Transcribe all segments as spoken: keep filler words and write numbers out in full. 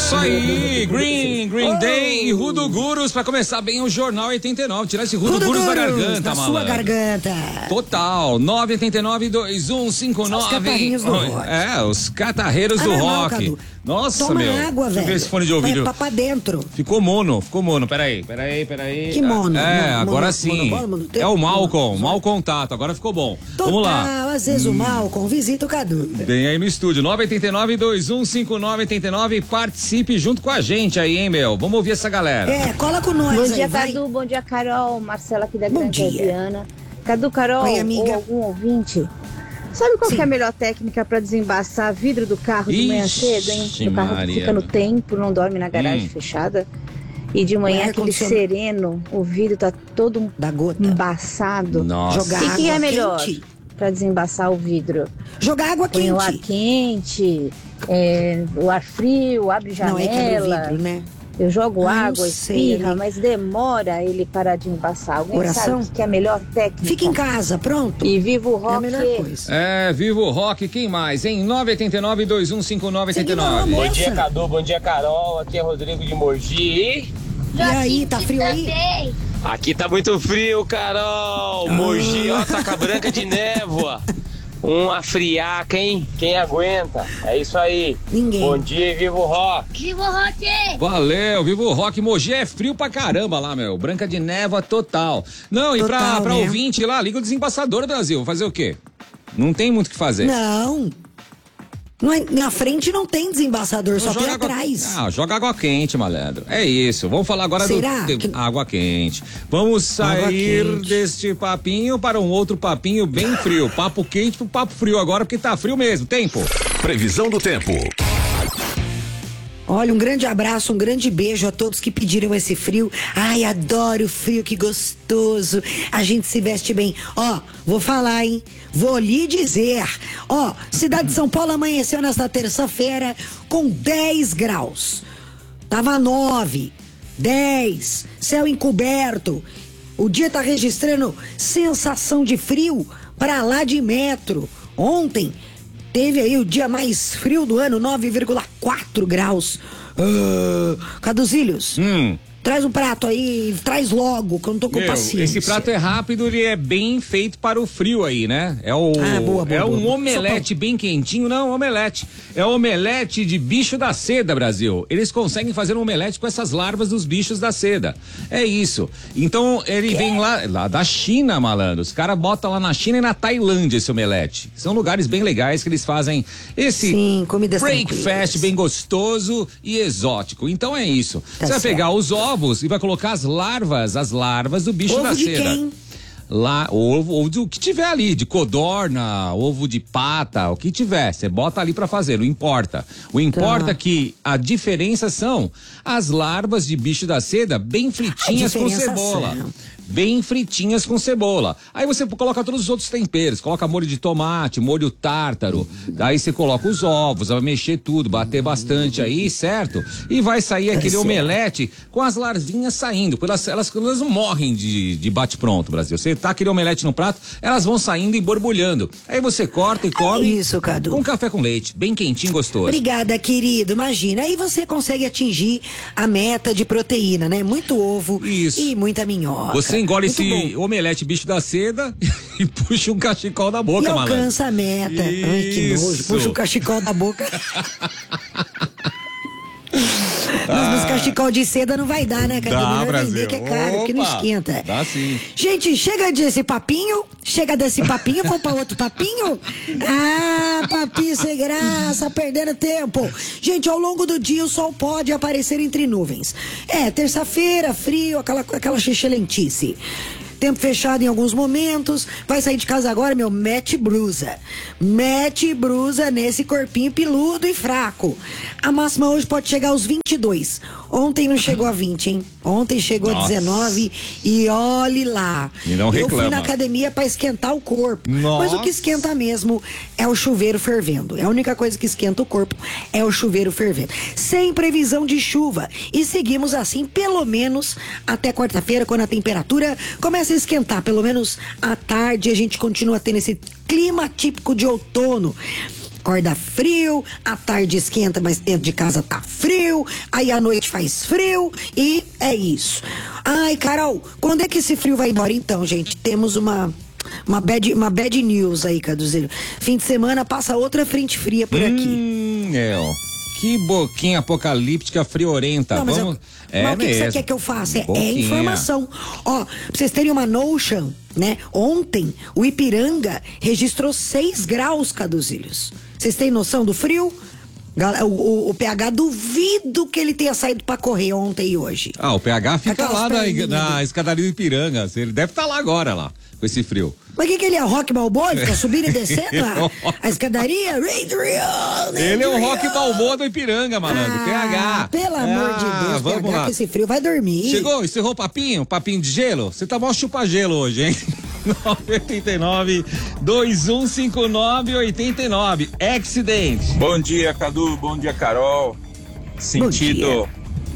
Isso aí, Green, Green oh. Day e Rudo Gurus pra começar bem o Jornal oitenta e nove. Tirar esse Rudo, Rudo Gurus da garganta, da mano. sua garganta. Total. nove oito nove, dois um cinco nove. Os catarrinhos do rock. É, os catarreiros ah, do não, rock. Não, Nossa, Toma meu. água, Deixa velho. eu ver esse fone de ouvido. Vai pra dentro. Ficou mono, ficou mono. Peraí, peraí, peraí. Que mono? É, mono, agora mono, sim. Mono, mono, mono, é o Malcolm, mono. mau contato. Agora ficou bom. Total, vamos lá. Às vezes hum. o Malcolm visita o Cadu. Vem aí no estúdio. nove oito nove, dois um cinco nove, oito nove. Participe junto com a gente aí, hein, meu? Vamos ouvir essa galera. É, cola com nós. Bom aí, dia, vai. Cadu. Bom dia, Carol. Marcela aqui da Bom Grande dia. Adriana. Cadu, Carol, Oi, amiga. ou algum ouvinte. Sabe qual que é a melhor técnica pra desembaçar vidro do carro de Ixi, manhã cedo, hein? O carro Maria. fica no tempo, não dorme na garagem hum. fechada. E de manhã Ué, aquele aconteceu... sereno, o vidro tá todo da gota. embaçado. Nossa. Jogar O que, que é água melhor quente. pra desembaçar o vidro? Jogar água Põe quente. o ar quente, é, o ar frio, abre janela. Não, é que abre o vidro, né? Eu jogo ah, água, sei, espirra, ele... mas demora ele parar de embaçar. Alguém Oração? sabe que é a melhor técnica? Fica em casa, pronto. E viva o É a rock. melhor coisa. É, viva o rock, quem mais, hein? nove oito nove, dois um cinco nove, oito nove. Bom dia, Cadu, bom dia, Carol. Aqui é Rodrigo de Mogi. E aí, tá frio aí? Aqui tá muito frio, Carol. Mogi, ó, saca branca de névoa. Uma friaca, hein? Quem aguenta? É isso aí. Ninguém. Bom dia e viva o rock. Viva o rock! Valeu, viva o rock. Mogi é frio pra caramba lá, meu. Branca de névoa total. Não, e Total, pra, pra né? ouvinte lá, liga o desembaçador do Brasil. Fazer o quê? Não tem muito o que fazer. Não. Não é, na frente não tem desembaçador, só Joga tem água- atrás. Ah, joga água quente, malandro. É isso. Vamos falar agora Será do que- água quente. Vamos sair quente. deste papinho para um outro papinho bem frio. Papo quente pro papo frio agora, porque tá frio mesmo. Tempo. Previsão do tempo. Olha, um grande abraço, um grande beijo a todos que pediram esse frio. Ai, adoro o frio, que gostoso. A gente se veste bem. Ó, vou falar, hein? Vou lhe dizer. Ó, cidade de São Paulo amanheceu nesta terça-feira com dez graus. Tava nove, dez, céu encoberto. O dia tá registrando sensação de frio pra lá de metro. Ontem teve aí o dia mais frio do ano, nove vírgula quatro graus. Uh, Caduzilhos, Hum. traz um prato aí, traz logo, que eu não tô com Meu, paciência. esse prato é rápido, ele é bem feito para o frio aí, né? É o Ah, boa, boa, é boa, um boa. omelete bem quentinho, não, omelete. É omelete de bicho da seda, Brasil. Eles conseguem fazer um omelete com essas larvas dos bichos da seda. É isso. Então, ele vem lá, lá da China, malandro. Os caras botam lá na China e na Tailândia esse omelete. São lugares bem legais que eles fazem esse Sim, comidas breakfast tranquilas. bem gostoso e exótico. Então é isso. Tá Você vai certo. pegar os ovos e vai colocar as larvas, as larvas do bicho Ovo da de seda. quem? Lá, ovo, ovo do que tiver ali, de codorna, ovo de pata, o que tiver, você bota ali pra fazer, não importa. O importa Tá. é que a diferença são as larvas de bicho da seda bem fritinhas com diferença cebola. são. Bem fritinhas com cebola. Aí você coloca todos os outros temperos, coloca molho de tomate, molho tártaro, daí você coloca os ovos, vai mexer tudo, bater bastante aí, certo? E vai sair aquele certo. omelete com as larvinhas saindo, porque elas, elas, elas não morrem de, de bate-pronto, Brasil. Você tá aquele omelete no prato, elas vão saindo e borbulhando. Aí você corta e come isso, Cadu. com café com leite, bem quentinho, gostoso. Obrigada, querido. Imagina, aí você consegue atingir a meta de proteína, né? Muito ovo Isso. e muita minhoca. Você engole Muito esse bom. omelete bicho da seda e puxa um cachecol da boca, E malandro. alcança a meta. Ai, que nojo. Isso. Puxa o cachecol da boca. Mas nos cachecol de seda não vai dar, né, Cadu? Dá, Melhor Brasil. vender que é caro, porque não Opa, esquenta. dá sim. Gente, chega desse papinho, chega desse papinho, vamos pra outro papinho? Ah, papinho sem graça, perdendo tempo. Gente, ao longo do dia o sol pode aparecer entre nuvens. É, terça-feira, frio, aquela, aquela xixelentice. Tempo fechado em alguns momentos. Vai sair de casa agora, meu, mete brusa. Mete brusa nesse corpinho peludo e fraco. A máxima hoje pode chegar aos vinte e dois. Ontem não chegou a vinte, hein? Ontem chegou Nossa. a dezenove e olhe lá. E não Eu fui reclama. na academia pra esquentar o corpo. Nossa. Mas o que esquenta mesmo é o chuveiro fervendo. É a única coisa que esquenta o corpo é o chuveiro fervendo. Sem previsão de chuva. E seguimos assim pelo menos até quarta-feira, quando a temperatura começa a esquentar. Pelo menos à tarde a gente continua tendo esse clima típico de outono. acorda frio, à tarde esquenta, mas dentro de casa tá frio, aí à noite faz frio e é isso. Ai, Carol, quando é que esse frio vai embora então, gente? Temos uma... Uma bad, uma bad news aí, Caduzilho. Fim de semana passa outra frente fria por aqui. Hum, é, ó. Que boquinha apocalíptica friorenta. Não, mas Vamos. eu, É mas o que, que você mesmo. quer que eu faça? É, é Boquinha. informação. Ó, pra vocês terem uma notion, né? Ontem, o Ipiranga registrou seis graus, Caduzilhos. Vocês têm noção do frio? Gal- O, o, o P H, duvido que ele tenha saído pra correr ontem e hoje. Ah, o P H fica Aquelas lá na, perninhas na dele. escadaria do Ipiranga. Ele deve estar lá agora, lá, com esse frio. Mas o que, que ele é? Rock Balboa? Ele fica subindo e descendo a, a escadaria? Adrian, Ele é o Adrian. Rock Balboa do Ipiranga, malandro. Ah, P H. Pelo amor de Ah, Deus, vamos P H lá. com esse frio vai dormir. Chegou? Encerrou o papinho? Papinho de gelo? Você tá mó chupa-gelo hoje, hein? nove oito nove, dois um cinco nove, oito nove. Accident. Bom dia, Cadu. Bom dia, Carol. Sentido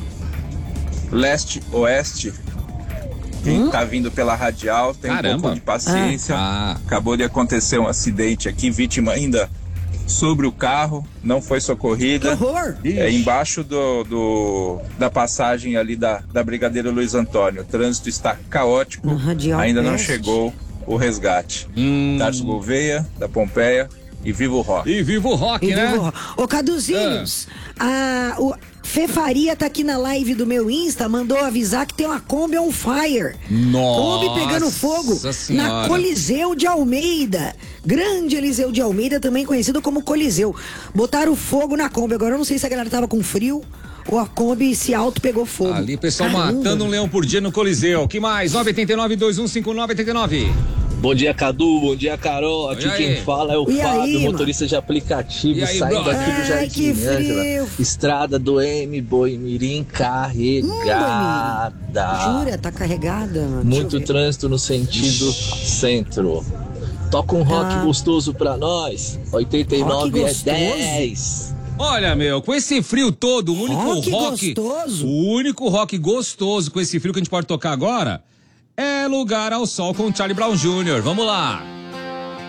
leste-oeste. Quem tá vindo pela radial tem um Caramba. pouco de paciência. Ah. Acabou de acontecer um acidente aqui, vítima ainda sobre o carro, não foi Que socorrida. horror! É embaixo do, do- da passagem ali da, da Brigadeiro Luiz Antônio. O trânsito está caótico, No radial ainda não oeste. chegou o resgate. Hum. Tarso Gouveia, da Pompeia e Vivo o Rock. E viva o rock, E né? vivo- Ô, Caduzinhos, a, o Fê Faria tá aqui na live do meu Insta, mandou avisar que tem uma Kombi on fire. Nossa Kombi pegando fogo Senhora. na Coliseu de Almeida. Grande Eliseu de Almeida, também conhecido como Coliseu. Botaram fogo na Kombi. Agora eu não sei se a galera tava com frio ou a Kombi se auto pegou fogo. Ali, pessoal Caramba. matando um leão por dia no Coliseu. Que mais? nove oito nove, dois um cinco nove, oito nove. Bom dia, Cadu. Bom dia, Carol. Aqui E aí? quem fala é o E Fábio, aí, motorista de aplicativo, E aí, saindo brother? aqui do Ai, Jardim que frio. Ângela. Estrada do M Boimirim carregada. Jura? Tá carregada? Mano? Deixa eu Muito ver. trânsito no sentido centro. Toca um rock Ah. gostoso pra nós. oitenta e nove é gostoso? dez. Olha, meu, com esse frio todo, o único Rock rock, gostoso? o único rock gostoso com esse frio que a gente pode tocar agora é Lugar ao Sol com Charlie Brown Júnior Vamos lá.